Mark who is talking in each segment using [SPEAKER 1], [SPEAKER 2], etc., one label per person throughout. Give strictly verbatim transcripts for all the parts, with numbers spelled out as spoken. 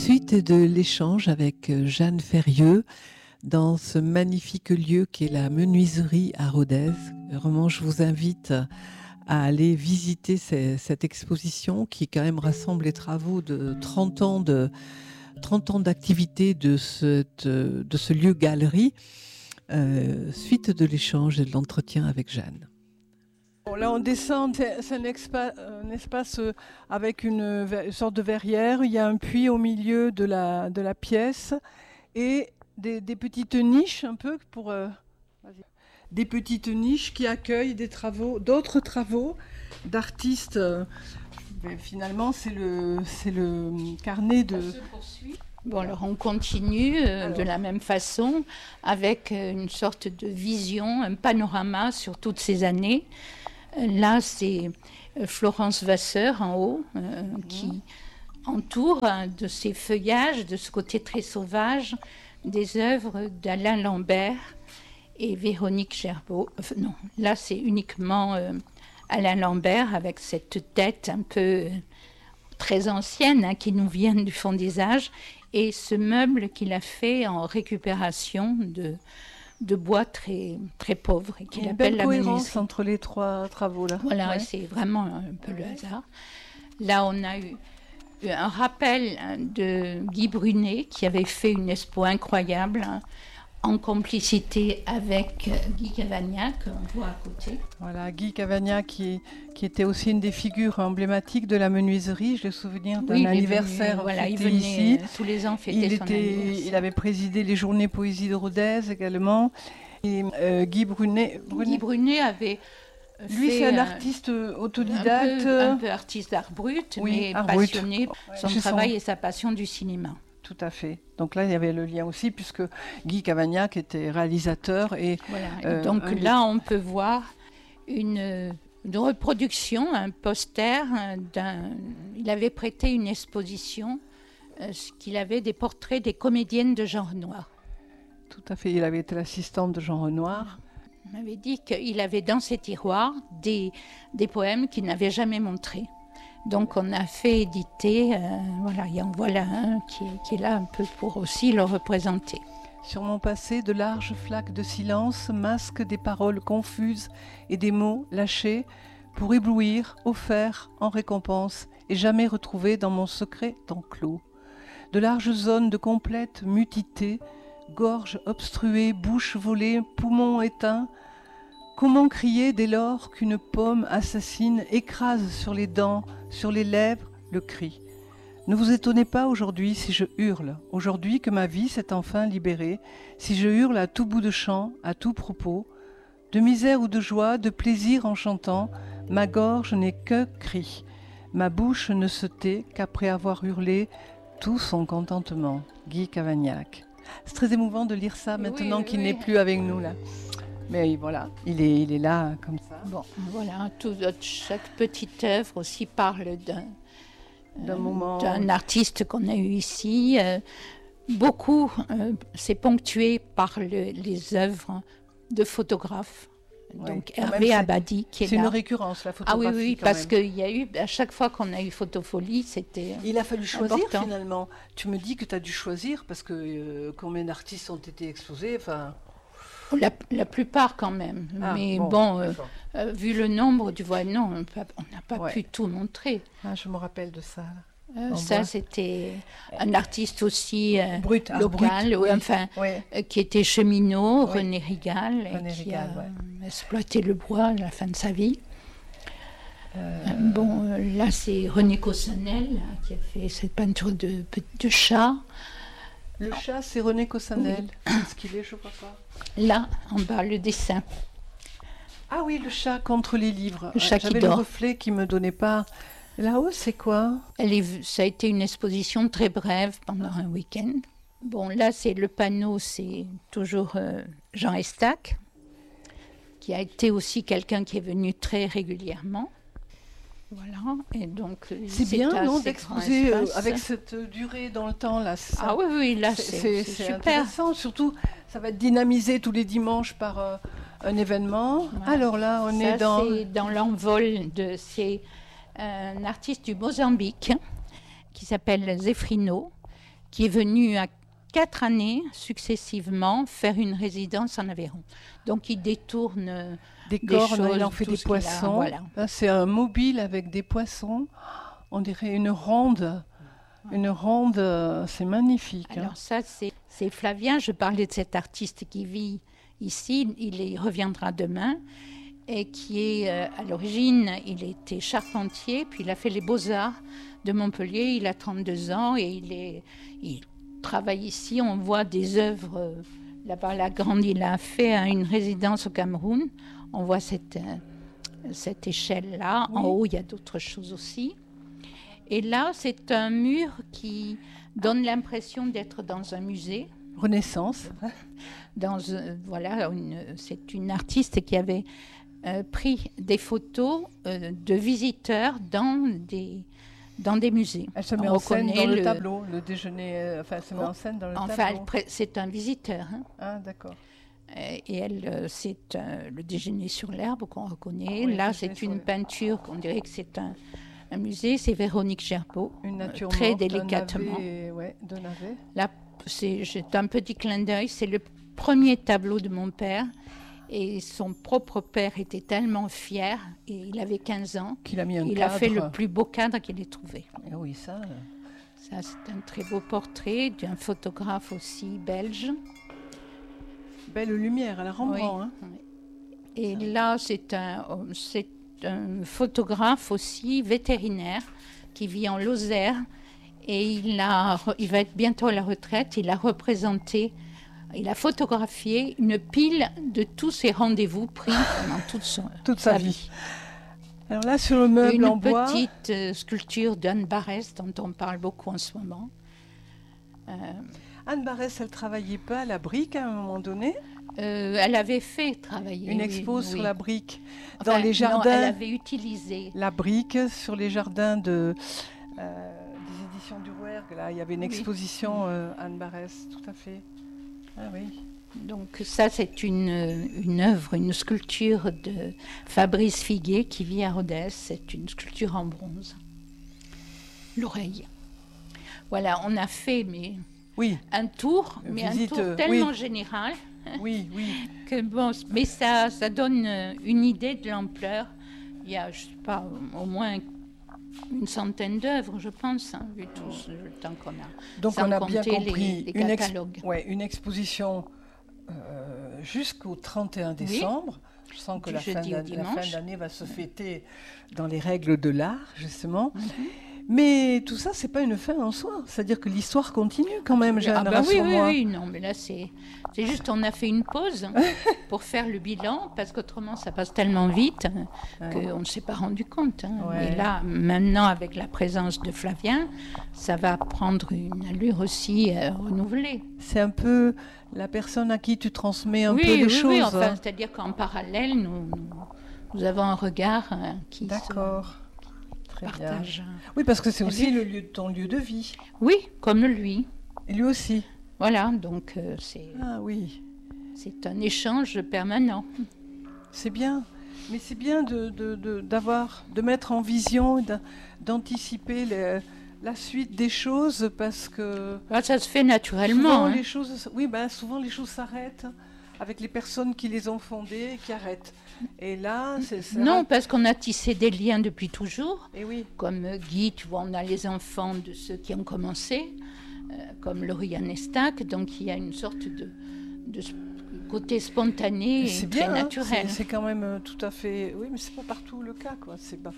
[SPEAKER 1] Suite de l'échange avec Jeanne Ferrieux dans ce magnifique lieu qui est la menuiserie à Rodez. Vraiment, je vous invite à aller visiter ces, cette exposition qui quand même rassemble les travaux de trente ans de trente ans d'activité de, cette, de ce lieu galerie. Euh, suite de l'échange et de l'entretien avec Jeanne.
[SPEAKER 2] Bon, là on descend, c'est, c'est un, expa, un espace avec une, une sorte de verrière, il y a un puits au milieu de la, de la pièce et des, des petites niches un peu pour... Euh, des petites niches qui accueillent des travaux, d'autres travaux d'artistes. Euh, ben, finalement c'est le, c'est le carnet de...
[SPEAKER 3] Ça se poursuit. Bon, alors on continue euh, alors. de la même façon avec euh, une sorte de vision, un panorama sur toutes ces années. Euh, là, c'est euh, Florence Vasseur en haut euh, mmh. qui entoure hein, de ces feuillages, de ce côté très sauvage, des œuvres d'Alain Lambert et Véronique Gerbeau. Enfin, non, là c'est uniquement euh, Alain Lambert avec cette tête un peu euh, très ancienne hein, qui nous vient du fond des âges. Et ce meuble qu'il a fait en récupération de, de bois très, très pauvre et qu'il appelle la menuiserie.
[SPEAKER 2] Cohérence entre les trois travaux là.
[SPEAKER 3] Voilà,
[SPEAKER 2] ouais.
[SPEAKER 3] C'est vraiment un peu le hasard. Là, on a eu un rappel de Guy Brunet qui avait fait une expo incroyable hein, en complicité avec Guy Cavagnac, qu'on voit à côté.
[SPEAKER 2] Voilà, Guy Cavagnac qui, qui était aussi une des figures emblématiques de la menuiserie. J'ai le souvenir d'un
[SPEAKER 3] oui,
[SPEAKER 2] anniversaire
[SPEAKER 3] venu, voilà, il
[SPEAKER 2] venait
[SPEAKER 3] ici. Tous les ans fêter
[SPEAKER 2] il
[SPEAKER 3] son
[SPEAKER 2] était,
[SPEAKER 3] anniversaire.
[SPEAKER 2] Il avait présidé les Journées Poésie de Rodez également. Et euh, Guy Brunet,
[SPEAKER 3] Brunet... Guy Brunet avait...
[SPEAKER 2] Lui, c'est un artiste autodidacte.
[SPEAKER 3] Un peu, un peu artiste d'art brut,
[SPEAKER 2] oui,
[SPEAKER 3] mais
[SPEAKER 2] art
[SPEAKER 3] passionné.
[SPEAKER 2] brut.
[SPEAKER 3] Son
[SPEAKER 2] Chez
[SPEAKER 3] travail
[SPEAKER 2] son...
[SPEAKER 3] et sa passion du cinéma.
[SPEAKER 2] Tout à fait. Donc là, il y avait le lien aussi, puisque Guy Cavagnac était réalisateur. Et,
[SPEAKER 3] voilà.
[SPEAKER 2] euh,
[SPEAKER 3] donc
[SPEAKER 2] un...
[SPEAKER 3] là, on peut voir une, une reproduction, un poster. D'un... Il avait prêté une exposition, euh, qu'il avait des portraits des comédiennes de Jean Renoir.
[SPEAKER 2] Tout à fait. Il avait été l'assistante de Jean Renoir.
[SPEAKER 3] On m'avait dit qu'il avait dans ses tiroirs des, des poèmes qu'il n'avait jamais montrés. Donc on a fait éditer, euh, voilà, il y en voilà un qui, qui est là un peu pour aussi le représenter.
[SPEAKER 2] Sur mon passé, de larges flaques de silence masquent des paroles confuses et des mots lâchés pour éblouir, offerts en récompense et jamais retrouvés dans mon secret enclos. De larges zones de complète mutité, gorge obstruée, bouche volée, poumons éteints. Comment crier dès lors qu'une pomme assassine écrase sur les dents, sur les lèvres, le cri. Ne vous étonnez pas aujourd'hui si je hurle, aujourd'hui que ma vie s'est enfin libérée, si je hurle à tout bout de champ, à tout propos, de misère ou de joie, de plaisir en chantant, ma gorge n'est que cri, ma bouche ne se tait qu'après avoir hurlé tout son contentement. Guy Cavagnac. C'est très émouvant de lire ça maintenant oui, qu'il oui. n'est plus avec nous là. Mais voilà, il est, il est là comme ça.
[SPEAKER 3] Bon, voilà, tout, chaque petite œuvre aussi parle d'un,
[SPEAKER 2] d'un, euh, moment...
[SPEAKER 3] d'un artiste qu'on a eu ici. Euh, beaucoup, euh, c'est ponctué par le, les œuvres de photographes.
[SPEAKER 2] Oui,
[SPEAKER 3] donc Hervé Abadi qui est,
[SPEAKER 2] c'est
[SPEAKER 3] là.
[SPEAKER 2] C'est une récurrence la photographie.
[SPEAKER 3] Ah oui, oui, parce qu'il y a eu, à chaque fois qu'on a eu Photofolie, c'était
[SPEAKER 2] Il a fallu choisir
[SPEAKER 3] important.
[SPEAKER 2] Finalement. Tu me dis que tu as dû choisir parce que euh, combien d'artistes ont été exposés enfin...
[SPEAKER 3] La, la plupart quand même, ah, mais bon, bon euh, euh, vu le nombre, tu vois, non, on n'a pas ouais. pu tout montrer.
[SPEAKER 2] Ah, je me rappelle de ça.
[SPEAKER 3] Euh, ça, bois. C'était un artiste aussi euh,
[SPEAKER 2] brut,
[SPEAKER 3] local,
[SPEAKER 2] brut,
[SPEAKER 3] ou,
[SPEAKER 2] oui.
[SPEAKER 3] enfin,
[SPEAKER 2] ouais.
[SPEAKER 3] euh, qui était cheminot,
[SPEAKER 2] oui.
[SPEAKER 3] René Rigal,
[SPEAKER 2] René
[SPEAKER 3] et qui
[SPEAKER 2] Rigal,
[SPEAKER 3] a
[SPEAKER 2] ouais.
[SPEAKER 3] exploité le bois à la fin de sa vie. Euh... Bon, euh, là, c'est René Cossanel là, qui a fait cette peinture de, de chat.
[SPEAKER 2] Le non. chat, c'est René Cossanel. Oui. C'est ce qu'il est, je crois pas.
[SPEAKER 3] Là, en bas, le dessin.
[SPEAKER 2] Ah oui, le chat contre les livres.
[SPEAKER 3] Le chat
[SPEAKER 2] J'avais
[SPEAKER 3] qui dort.
[SPEAKER 2] le reflet qui me donnait pas. Là-haut, c'est quoi ?
[SPEAKER 3] Elle est, ça a été une exposition très brève pendant un week-end. Bon, là, c'est le panneau, c'est toujours euh, Jean Estac, qui a été aussi quelqu'un qui est venu très régulièrement. Voilà, et donc
[SPEAKER 2] c'est, c'est bien, non, d'exposer euh, avec cette durée dans le temps là. Ça,
[SPEAKER 3] ah oui, oui, là c'est,
[SPEAKER 2] c'est,
[SPEAKER 3] c'est,
[SPEAKER 2] c'est
[SPEAKER 3] super.
[SPEAKER 2] Intéressant, surtout ça va être dynamisé tous les dimanches par euh, un événement. Voilà. Alors là, on
[SPEAKER 3] ça,
[SPEAKER 2] est dans.
[SPEAKER 3] C'est dans l'envol de c'est un artiste du Mozambique qui s'appelle Zefrino qui est venu à quatre années successivement faire une résidence en Aveyron. Donc il détourne euh,
[SPEAKER 2] Des
[SPEAKER 3] des
[SPEAKER 2] cornes,
[SPEAKER 3] choses,
[SPEAKER 2] il en fait
[SPEAKER 3] tout
[SPEAKER 2] des
[SPEAKER 3] ce qu'il a,
[SPEAKER 2] poissons.
[SPEAKER 3] voilà.
[SPEAKER 2] Là, c'est un mobile avec des poissons. On dirait une ronde. Une ronde, euh, c'est magnifique. hein.
[SPEAKER 3] Alors ça, c'est, c'est Flavien. Je parlais de cet artiste qui vit ici. Il y reviendra demain. Et qui est, euh, à l'origine, il était charpentier, puis il a fait les Beaux-Arts de Montpellier. Il a trente-deux ans et il, est, il travaille ici. On voit des œuvres, euh, là-bas, la grande, il a fait hein, une résidence au Cameroun. On voit cette, euh, cette échelle-là.
[SPEAKER 2] Oui.
[SPEAKER 3] En haut, il y a d'autres choses aussi. Et là, c'est un mur qui donne l'impression d'être dans un musée.
[SPEAKER 2] Renaissance.
[SPEAKER 3] Dans, euh, voilà, une, c'est une artiste qui avait euh, pris des photos euh, de visiteurs dans des, dans des musées.
[SPEAKER 2] Elle se met
[SPEAKER 3] On
[SPEAKER 2] en scène
[SPEAKER 3] reconnaît
[SPEAKER 2] dans le,
[SPEAKER 3] le-
[SPEAKER 2] tableau, le déjeuner. euh, Enfin, elle se met
[SPEAKER 3] Oh,
[SPEAKER 2] en scène dans le
[SPEAKER 3] Enfin,
[SPEAKER 2] tableau.
[SPEAKER 3] elle pré- c'est un visiteur. hein.
[SPEAKER 2] Ah, d'accord.
[SPEAKER 3] Euh, Et elle, euh, c'est euh, le déjeuner sur l'herbe qu'on reconnaît.
[SPEAKER 2] Oui,
[SPEAKER 3] Là,
[SPEAKER 2] déjeuner
[SPEAKER 3] c'est
[SPEAKER 2] sur
[SPEAKER 3] une
[SPEAKER 2] l'herbe.
[SPEAKER 3] peinture qu'on dirait que c'est un, un musée. C'est Véronique Gerbeau.
[SPEAKER 2] Une nature
[SPEAKER 3] très
[SPEAKER 2] morte, un
[SPEAKER 3] délicatement.
[SPEAKER 2] navet, ouais, de navet.
[SPEAKER 3] Là, c'est, j'ai un petit clin d'œil. C'est le premier tableau de mon père. Et son propre père était tellement fier. Et il avait quinze ans.
[SPEAKER 2] Qu'il a mis un
[SPEAKER 3] Il
[SPEAKER 2] cadre.
[SPEAKER 3] a fait le plus beau cadre qu'il ait trouvé.
[SPEAKER 2] Eh oui, ça. euh,
[SPEAKER 3] Ça, c'est un très beau portrait d'un photographe aussi belge.
[SPEAKER 2] Belle lumière à la Rembrandt. hein.
[SPEAKER 3] Oui. Et là, c'est un, c'est un photographe aussi vétérinaire qui vit en Lozère. Et il, a, il va être bientôt à la retraite. Il a représenté, il a photographié une pile de tous ses rendez-vous pris pendant toute, son,
[SPEAKER 2] Toute sa vie. Alors là, sur le meuble
[SPEAKER 3] Une
[SPEAKER 2] en bois.
[SPEAKER 3] petite euh, sculpture d'Anne Barès, dont on parle beaucoup en ce moment. Euh,
[SPEAKER 2] Anne Barès, elle travaillait pas à la brique à un moment donné.
[SPEAKER 3] euh, elle avait fait travailler.
[SPEAKER 2] Une
[SPEAKER 3] oui,
[SPEAKER 2] expo
[SPEAKER 3] oui.
[SPEAKER 2] sur la brique.
[SPEAKER 3] Enfin,
[SPEAKER 2] Dans les
[SPEAKER 3] non,
[SPEAKER 2] jardins.
[SPEAKER 3] elle avait utilisé.
[SPEAKER 2] La brique sur les jardins de, euh, des éditions du Rouergue. Là, il y avait une
[SPEAKER 3] Oui.
[SPEAKER 2] exposition euh, Anne Barès, tout à fait. Ah oui.
[SPEAKER 3] Donc ça, c'est une, une œuvre, une sculpture de Fabrice Figuet qui vit à Rodez. C'est une sculpture en bronze. L'oreille. Voilà, on a fait mais,
[SPEAKER 2] Oui,
[SPEAKER 3] un tour,
[SPEAKER 2] Une
[SPEAKER 3] mais
[SPEAKER 2] visite,
[SPEAKER 3] un tour
[SPEAKER 2] euh,
[SPEAKER 3] tellement
[SPEAKER 2] oui.
[SPEAKER 3] général
[SPEAKER 2] oui, oui.
[SPEAKER 3] que bon, mais ça, ça donne euh, une idée de l'ampleur. Il y a, je sais pas, au moins une centaine d'œuvres, je pense, hein, vu tout ce- le temps qu'on a.
[SPEAKER 2] Donc
[SPEAKER 3] Sans
[SPEAKER 2] on a bien
[SPEAKER 3] compter les-
[SPEAKER 2] compris
[SPEAKER 3] les
[SPEAKER 2] une, ex-
[SPEAKER 3] catalogues.
[SPEAKER 2] ouais, une exposition euh, jusqu'au trente et un décembre. Je sens que
[SPEAKER 3] Du
[SPEAKER 2] la fin,
[SPEAKER 3] jeudi au
[SPEAKER 2] d'an- la fin
[SPEAKER 3] dimanche.
[SPEAKER 2] d'année va se fêter dans les règles de l'art, justement.
[SPEAKER 3] Mhm.
[SPEAKER 2] Mais tout ça, c'est pas une fin en soi. C'est-à-dire que l'histoire continue quand même, Jeanne,
[SPEAKER 3] Ah bah oui, oui,
[SPEAKER 2] rassure-moi.
[SPEAKER 3] oui, non, mais là, c'est, c'est juste, on a fait une pause pour faire le bilan, parce qu'autrement, ça passe tellement vite hein,
[SPEAKER 2] Ouais.
[SPEAKER 3] qu'on ne s'est pas rendu compte. hein.
[SPEAKER 2] Ouais.
[SPEAKER 3] Et là, maintenant, avec la présence de Flavien, ça va prendre une allure aussi euh, renouvelée.
[SPEAKER 2] C'est un peu la personne à qui tu transmets un
[SPEAKER 3] oui,
[SPEAKER 2] peu les
[SPEAKER 3] oui,
[SPEAKER 2] choses.
[SPEAKER 3] oui, enfin, c'est-à-dire qu'en parallèle, nous, nous, nous avons un regard euh, qui
[SPEAKER 2] D'accord.
[SPEAKER 3] se
[SPEAKER 2] Très bien.
[SPEAKER 3] partage.
[SPEAKER 2] Oui, parce que c'est
[SPEAKER 3] Ah
[SPEAKER 2] aussi
[SPEAKER 3] oui.
[SPEAKER 2] le lieu de ton lieu de vie.
[SPEAKER 3] Oui, comme lui.
[SPEAKER 2] Et lui aussi.
[SPEAKER 3] Voilà, donc euh, c'est,
[SPEAKER 2] Ah oui,
[SPEAKER 3] c'est un échange permanent.
[SPEAKER 2] c'est bien. Mais c'est bien de, de, de, d'avoir, de mettre en vision, et d'a- d'anticiper les- la suite des choses parce que
[SPEAKER 3] Ah, ça se fait naturellement.
[SPEAKER 2] souvent,
[SPEAKER 3] hein.
[SPEAKER 2] les choses, oui, ben, souvent les choses s'arrêtent avec les personnes qui les ont fondées et qui arrêtent. Et là, c'est ça.
[SPEAKER 3] Non, parce qu'on a tissé des liens depuis toujours.
[SPEAKER 2] Et oui.
[SPEAKER 3] Comme euh, Guy, tu vois, on a les enfants de ceux qui ont commencé, euh, comme Lauriane Estac. Donc il y a une sorte de, de sp- côté spontané et
[SPEAKER 2] C'est
[SPEAKER 3] très
[SPEAKER 2] bien, hein,
[SPEAKER 3] naturel.
[SPEAKER 2] c'est, c'est quand même euh, tout à fait. Oui, mais c'est pas partout le cas, quoi. C'est pas.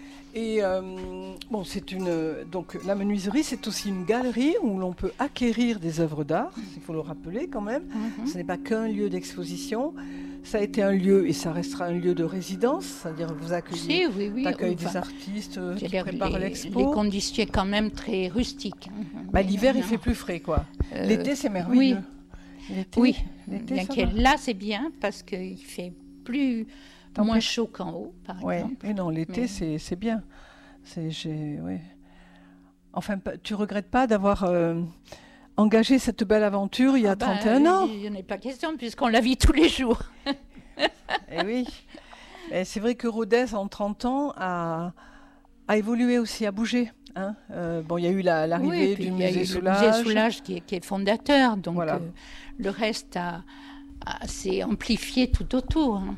[SPEAKER 2] Et euh, bon, c'est une. Donc la menuiserie, c'est aussi une galerie où l'on peut acquérir des œuvres d'art. Il faut le rappeler quand même.
[SPEAKER 3] Mhm.
[SPEAKER 2] Ce n'est pas qu'un lieu d'exposition. Ça a été un lieu et ça restera un lieu de résidence, c'est-à-dire vous accueillez,
[SPEAKER 3] Si, oui, oui.
[SPEAKER 2] t'accueilles
[SPEAKER 3] enfin,
[SPEAKER 2] des artistes euh,
[SPEAKER 3] je
[SPEAKER 2] qui
[SPEAKER 3] veux dire,
[SPEAKER 2] préparent
[SPEAKER 3] les,
[SPEAKER 2] l'expo.
[SPEAKER 3] les conditions quand même très rustiques. hein.
[SPEAKER 2] Bah, l'hiver, il
[SPEAKER 3] Non.
[SPEAKER 2] fait plus frais, quoi.
[SPEAKER 3] Euh,
[SPEAKER 2] L'été, c'est merveilleux. L'été,
[SPEAKER 3] Oui,
[SPEAKER 2] l'été,
[SPEAKER 3] bien
[SPEAKER 2] ça
[SPEAKER 3] que
[SPEAKER 2] va.
[SPEAKER 3] là c'est bien parce qu'il fait plus
[SPEAKER 2] Tempête-
[SPEAKER 3] moins chaud qu'en haut, par
[SPEAKER 2] Ouais.
[SPEAKER 3] exemple.
[SPEAKER 2] Et non, l'été,
[SPEAKER 3] Mais-
[SPEAKER 2] c'est, c'est bien. C'est, j'ai, ouais. Enfin, pa- tu regrettes pas d'avoir euh, engagé cette belle aventure il y a
[SPEAKER 3] Ah bah,
[SPEAKER 2] trente et un ans?
[SPEAKER 3] Il n'y en a pas question puisqu'on la vit tous les jours.
[SPEAKER 2] Eh oui. Et c'est vrai que Rodez, en trente ans, a, a évolué aussi, a bougé, Hein euh, bon, il y a eu la, l'arrivée
[SPEAKER 3] oui,
[SPEAKER 2] du musée Soulage.
[SPEAKER 3] Le musée Soulage qui est, qui est fondateur, donc
[SPEAKER 2] voilà.
[SPEAKER 3] euh, le reste a, a, s'est amplifié tout autour. Hein.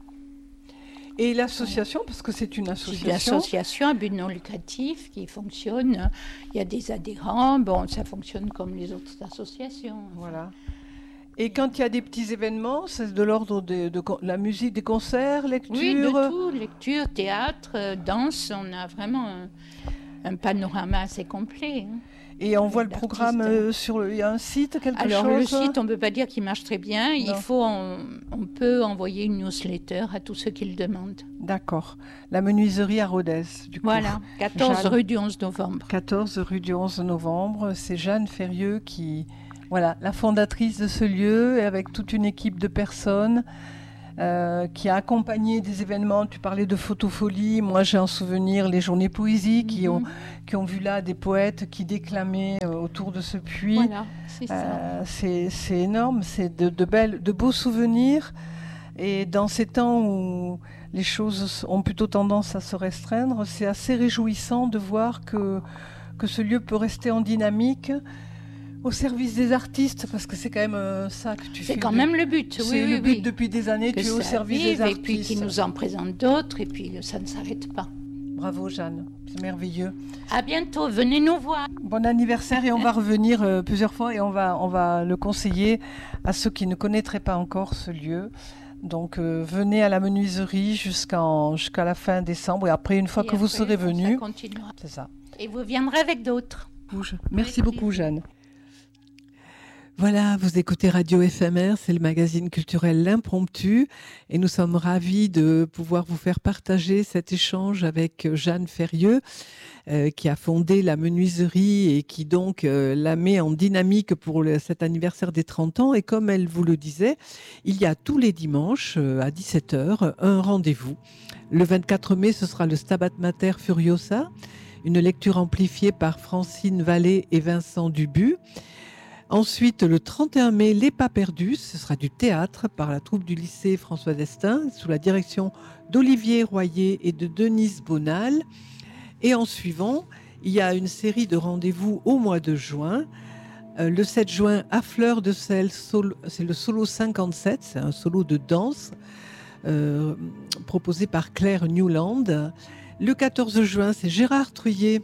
[SPEAKER 2] Et l'association, parce que c'est une association.
[SPEAKER 3] C'est une association à but non lucratif qui fonctionne. Il y a des adhérents. Bon, ça fonctionne comme les autres associations.
[SPEAKER 2] Voilà. Et quand il y a des petits événements, c'est de l'ordre de, de, de la musique, des concerts, lecture.
[SPEAKER 3] Oui, de tout, lecture, théâtre, danse. On a vraiment un, un panorama assez complet. Hein.
[SPEAKER 2] Et on voit le programme euh, sur le... Il y a un site, quelque
[SPEAKER 3] Alors,
[SPEAKER 2] chose
[SPEAKER 3] Alors, le site, on ne peut pas dire qu'il marche très bien. Non. Il faut... On, on peut envoyer une newsletter à tous ceux qui le demandent.
[SPEAKER 2] D'accord. La menuiserie à Rodez, du coup.
[SPEAKER 3] Voilà, quatorze
[SPEAKER 2] Jeanne,
[SPEAKER 3] rue du onze novembre.
[SPEAKER 2] quatorze rue du onze novembre. C'est Jeanne Ferrieux qui... Voilà, la fondatrice de ce lieu, et avec toute une équipe de personnes euh, qui a accompagné des événements. Tu parlais de photofolie. Moi, j'ai en souvenir les journées poésie, mm-hmm. qui, ont, qui ont vu là des poètes qui déclamaient euh, autour de ce puits.
[SPEAKER 3] Voilà, c'est ça.
[SPEAKER 2] Euh, c'est, c'est énorme, c'est de, de, belles, de beaux souvenirs. Et dans ces temps où les choses ont plutôt tendance à se restreindre, c'est assez réjouissant de voir que, que ce lieu peut rester en dynamique. Au service des artistes, parce que c'est quand même euh, ça que tu fais.
[SPEAKER 3] C'est quand
[SPEAKER 2] de...
[SPEAKER 3] même le but.
[SPEAKER 2] C'est
[SPEAKER 3] oui,
[SPEAKER 2] le
[SPEAKER 3] oui,
[SPEAKER 2] but
[SPEAKER 3] oui.
[SPEAKER 2] depuis des années,
[SPEAKER 3] que
[SPEAKER 2] tu es au service
[SPEAKER 3] vive,
[SPEAKER 2] des artistes.
[SPEAKER 3] Et puis qui nous en présente d'autres, et puis ça ne s'arrête pas.
[SPEAKER 2] Bravo Jeanne, c'est merveilleux.
[SPEAKER 3] À bientôt, venez nous voir.
[SPEAKER 2] Bon anniversaire, et on va revenir euh, plusieurs fois et on va, on va le conseiller à ceux qui ne connaîtraient pas encore ce lieu. Donc euh, venez à la menuiserie jusqu'en, jusqu'à la fin décembre, et après, une fois
[SPEAKER 3] et
[SPEAKER 2] que
[SPEAKER 3] après,
[SPEAKER 2] vous serez venus,
[SPEAKER 3] ça continuera.
[SPEAKER 2] C'est ça.
[SPEAKER 3] Et vous viendrez avec d'autres.
[SPEAKER 2] Merci
[SPEAKER 3] avec
[SPEAKER 2] beaucoup Jeanne.
[SPEAKER 1] Voilà, vous écoutez Radio F M R, c'est le magazine culturel L'Impromptu, et nous sommes ravis de pouvoir vous faire partager cet échange avec Jeanne Ferrieux, euh, qui a fondé la menuiserie et qui donc euh, la met en dynamique pour le, cet anniversaire des trente ans. Et comme elle vous le disait, il y a tous les dimanches euh, à dix-sept heures un rendez-vous. Le vingt-quatre mai, ce sera le Stabat Mater Furiosa, une lecture amplifiée par Francine Vallée et Vincent Dubu. Ensuite, le trente et un mai, Les Pas Perdus, ce sera du théâtre par la troupe du lycée François d'Estaing, sous la direction d'Olivier Royer et de Denise Bonal. Et en suivant, il y a une série de rendez-vous au mois de juin. Euh, le sept juin, à Fleur de Sel, solo, c'est le solo cinquante-sept, c'est un solo de danse euh, proposé par Claire Newland. Le quatorze juin, c'est Gérard Truyet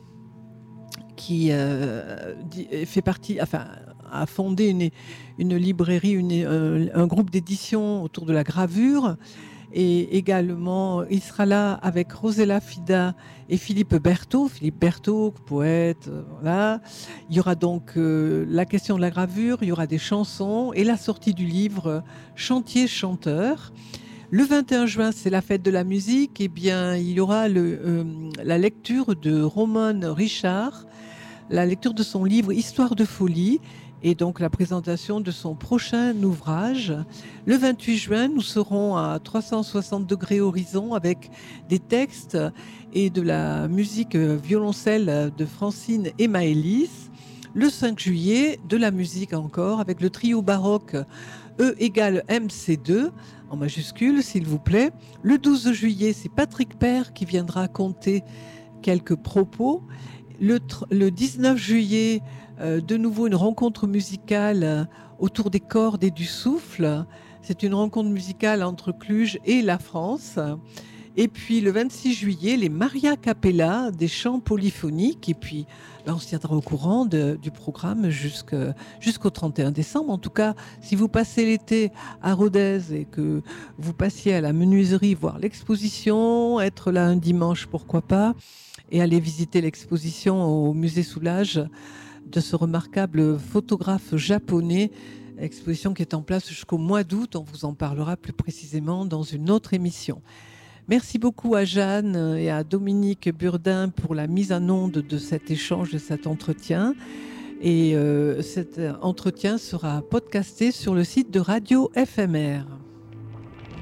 [SPEAKER 1] qui euh, fait partie, enfin, a fondé une, une librairie, une, un, un groupe d'édition autour de la gravure. Et également, il sera là avec Rosella Fida et Philippe Berthaud. Philippe Berthaud, poète, voilà. Il y aura donc euh, la question de la gravure, il y aura des chansons et la sortie du livre Chantier chanteur. Le vingt et un juin, c'est la fête de la musique. Eh bien, il y aura le, euh, la lecture de Romane Richard, la lecture de son livre Histoire de folie, et donc la présentation de son prochain ouvrage. Le vingt-huit juin, nous serons à trois cent soixante degrés horizon avec des textes et de la musique violoncelle de Francine et Maëlys. Le cinq juillet, de la musique encore avec le trio baroque E égale M C deux, en majuscule s'il vous plaît. Le douze juillet, c'est Patrick Père qui viendra conter quelques propos. Le, le dix-neuf juillet, euh, de nouveau une rencontre musicale euh, autour des cordes et du souffle. C'est une rencontre musicale entre Cluj et la France. Et puis le vingt-six juillet, les Maria Cappella, des chants polyphoniques. Et puis là, on se tiendra au courant de, du programme jusqu'au, jusqu'au trente et un décembre. En tout cas, si vous passez l'été à Rodez et que vous passiez à la menuiserie voir l'exposition, être là un dimanche, pourquoi pas, et aller visiter l'exposition au musée Soulage de ce remarquable photographe japonais, exposition qui est en place jusqu'au mois d'août. On vous en parlera plus précisément dans une autre émission. Merci beaucoup à Jeanne et à Dominique Burdin pour la mise en onde de cet échange, de cet entretien. Et euh, cet entretien sera podcasté sur le site de Radio F M R.